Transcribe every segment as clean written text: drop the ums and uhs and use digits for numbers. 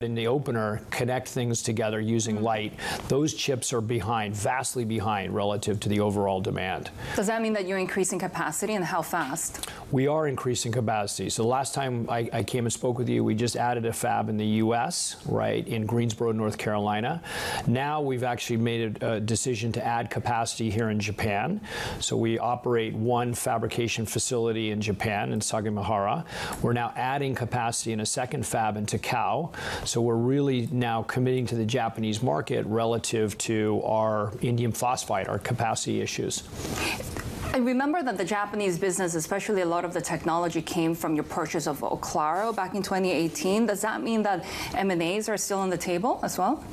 in the opener, connect things together using light. Those chips are behind, vastly behind relative to the overall demand. Does that mean that you're increasing capacity, and how fast? We are increasing capacity. So the last time I came and spoke with you, we just added a fab in the U.S., right, in Greensboro, North Carolina. Now we've actually made a decision to add capacity here in Japan. So we operate one fabrication facility in Japan, in Sagamihara. We're now adding capacity in a second fab in Takao. So we're really now committing to the Japanese market relative to our indium phosphide, our capacity issues. I remember that the Japanese business, especially a lot of the technology, came from your purchase of Oclaro back in 2018. Does that mean that M&As are still on the table as well?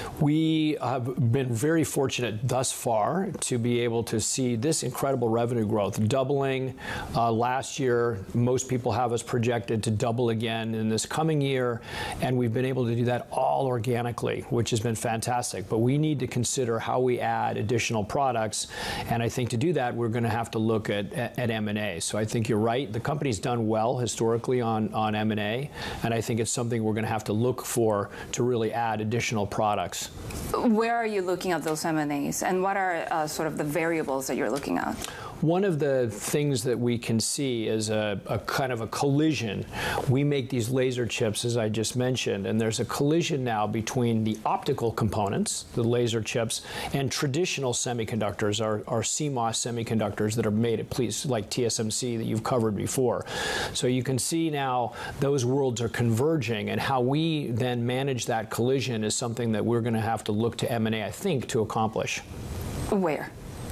We have been very fortunate thus far to be able to see this incredible revenue growth, doubling last year. Most people have us projected to double again in this coming year, and we've been able to do that all organically, which has been fantastic. But we need to consider how we add additional products, and I think to do that, we're going to have to look at M&A. So I think you're right. The company's done well historically on M&A, and I think it's something we're going to have to look for to really add additional products. Where are you looking at those M&As, and what are sort of the variables that you're looking at? One of the things that we can see is a kind of a collision. We make these laser chips, as I just mentioned, and there's a collision now between the optical components, the laser chips, and traditional semiconductors, our CMOS semiconductors that are made at places like TSMC that you've covered before. So you can see now those worlds are converging, and how we then manage that collision is something that we're going to have to look to M&A, I think, to accomplish. Where?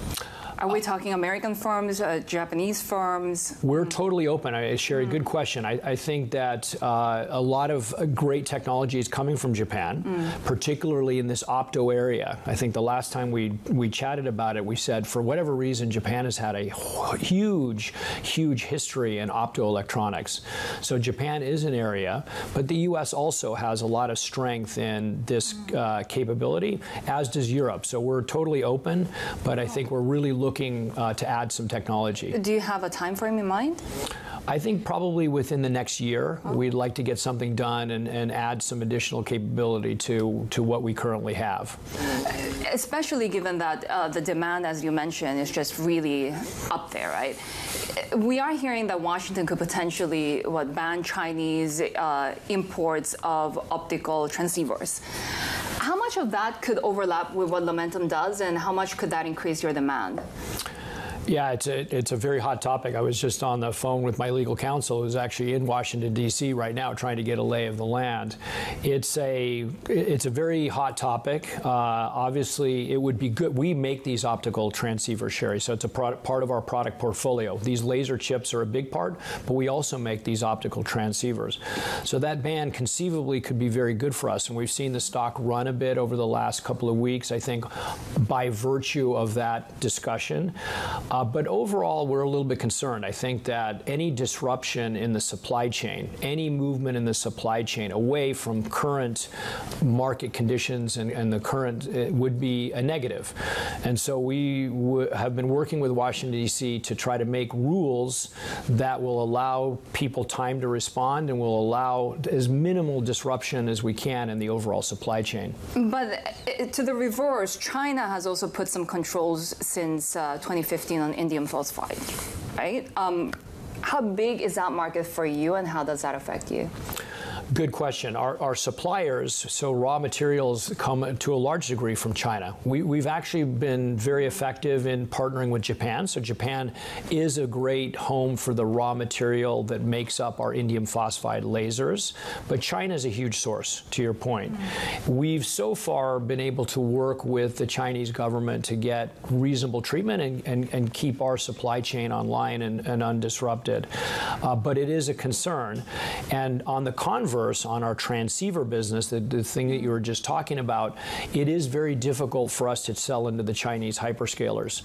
Are we talking American firms, Japanese firms? We're totally open. Sherry, good question. I think that a lot of great technology is coming from Japan, particularly in this opto area. I think the last time we chatted about it, we said for whatever reason, Japan has had a huge history in optoelectronics. So Japan is an area, but the U.S. also has a lot of strength in this capability, as does Europe. So we're totally open, but I think we're really looking to add some technology. Do you have a time frame in mind? I think probably within the next year, we'd like to get something done and add some additional capability to what we currently have. Especially given that the demand, as you mentioned, is just really up there, right? We are hearing that Washington could potentially ban Chinese imports of optical transceivers. How much of that could overlap with what Lumentum does, and how much could that increase your demand? Yeah, it's a very hot topic. I was just on the phone with my legal counsel, who's actually in Washington, D.C. right now, trying to get a lay of the land. It's a very hot topic. Obviously, it would be good. We make these optical transceivers, Sherry, so it's a part of our product portfolio. These laser chips are a big part, but we also make these optical transceivers. So that ban conceivably could be very good for us, and we've seen the stock run a bit over the last couple of weeks, I think, by virtue of that discussion. But overall, we're a little bit concerned. I think that any disruption in the supply chain, any movement in the supply chain away from current market conditions and the current would be a negative. And so we have been working with Washington, D.C. to try to make rules that will allow people time to respond and will allow as minimal disruption as we can in the overall supply chain. But to the reverse, China has also put some controls since 2015 on indium phosphide, right? How big is that market for you, and how does that affect you? Good question. Our suppliers, so raw materials, come to a large degree from China. We've actually been very effective in partnering with Japan. So Japan is a great home for the raw material that makes up our indium phosphide lasers. But China is a huge source, to your point. We've so far been able to work with the Chinese government to get reasonable treatment and keep our supply chain online and undisrupted. But it is a concern. And on the converse, on our transceiver business, the thing that you were just talking about, it is very difficult for us to sell into the Chinese hyperscalers.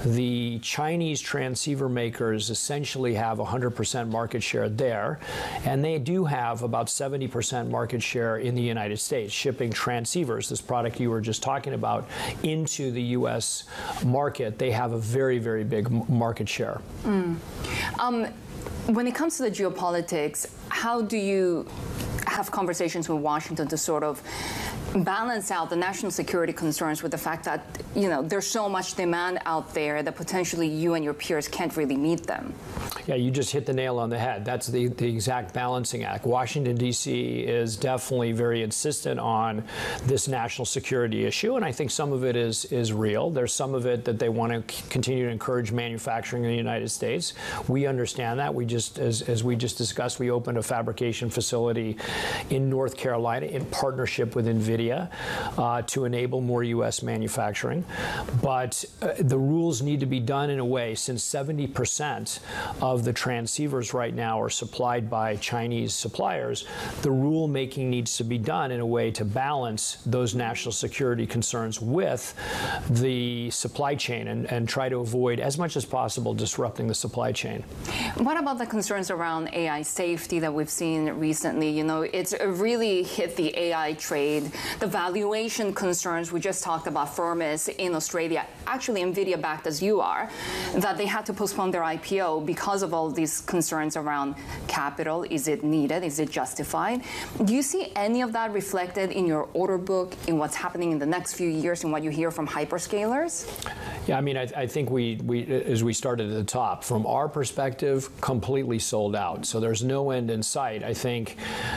The Chinese transceiver makers essentially have 100% market share there, and they do have about 70% market share in the United States, shipping transceivers, this product you were just talking about, into the U.S. market. They have a very, very big market share. When it comes to the geopolitics, how do you have conversations with Washington to sort of balance out the national security concerns with the fact that, there's so much demand out there that potentially you and your peers can't really meet them. Yeah, you just hit the nail on the head. That's the exact balancing act. Washington, D.C. is definitely very insistent on this national security issue, and I think some of it is real. There's some of it that they want to continue to encourage manufacturing in the United States. We understand that. We just, as we just discussed, we opened a fabrication facility in North Carolina in partnership with NVIDIA to enable more U.S. manufacturing. But the rules need to be done in a way, since 70% of the transceivers right now are supplied by Chinese suppliers, the rulemaking needs to be done in a way to balance those national security concerns with the supply chain and try to avoid, as much as possible, disrupting the supply chain. What about the concerns around AI safety that we've seen recently? It's really hit the AI trade. The valuation concerns, we just talked about Firmus in Australia, actually NVIDIA backed as you are, that they had to postpone their IPO because of all these concerns around capital. Is it needed? Is it justified? Do you see any of that reflected in your order book, in what's happening in the next few years, and what you hear from hyperscalers? Yeah, I mean, I think we as we started at the top, from our perspective, completely sold out. So there's no end in sight. I think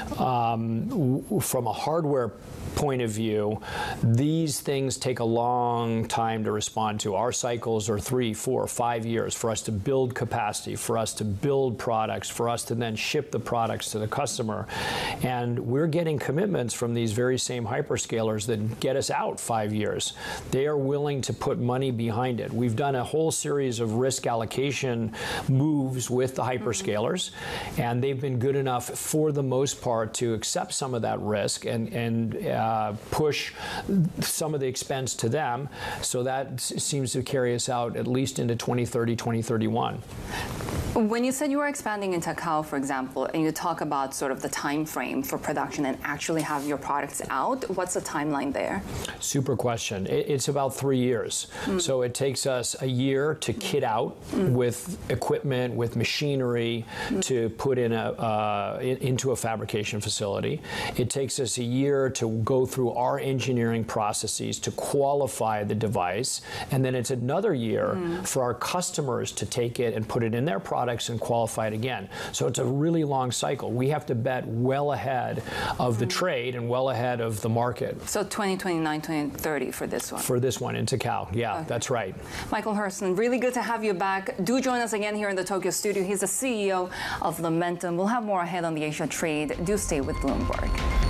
from a hardware point of view, these things take a long time to respond to. Our cycles are 3, 4, 5 years for us to build capacity, for us to build products, for us to then ship the products to the customer. And we're getting commitments from these very same hyperscalers that get us out 5 years. They are willing to put money behind it. We've done a whole series of risk allocation moves with the hyperscalers, and they've been good enough, for the most part, to accept some of that risk and push some of the expense to them. So that seems to carry us out at least into 2030, 2031. When you said you were expanding into Cal, for example, and you talk about sort of the time frame for production and actually have your products out, what's the timeline there? Super question. It's about 3 years. So it takes us a year to kit out with equipment, with machinery to put in into a fabrication facility. It takes us a year to go through our engineering processes to qualify the device, and then it's another year for our customers to take it and put it in their products and qualify it again. So it's a really long cycle. We have to bet well ahead of the trade and well ahead of the market. So 2029, 2030 for this one? For this one, into Cal. Yeah, okay. That's right. Michael Hurlston, really good to have you back. Do join us again here in the Tokyo studio. He's the CEO of Lumentum. We'll have more ahead on the Asia trade. Do stay with Bloomberg.